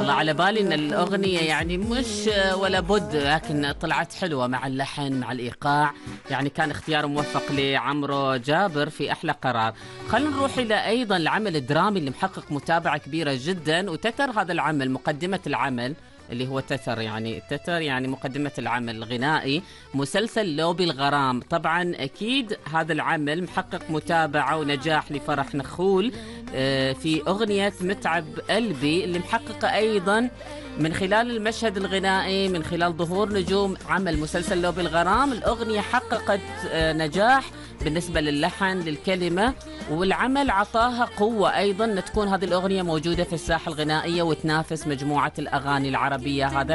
والله على بالي ان الاغنيه يعني مش ولا بد، لكن طلعت حلوه مع اللحن مع الايقاع. يعني كان اختيار موفق لعمرو جابر في احلى قرار. خلينا نروح الى ايضا العمل الدرامي اللي محقق متابعه كبيره جدا وتتر هذا العمل، مقدمه العمل اللي هو تتر، يعني تتر يعني مقدمة العمل الغنائي، مسلسل لوبي الغرام. طبعا أكيد هذا العمل محقق متابعة ونجاح لفرح نخول في أغنية متعب قلبي، اللي محققة أيضا من خلال المشهد الغنائي، من خلال ظهور نجوم عمل مسلسل لوبي الغرام. الأغنية حققت نجاح بالنسبة للحن للكلمة، والعمل عطاها قوة أيضا أن تكون هذه الأغنية موجودة في الساحة الغنائية وتنافس مجموعة الأغاني العربية. هذا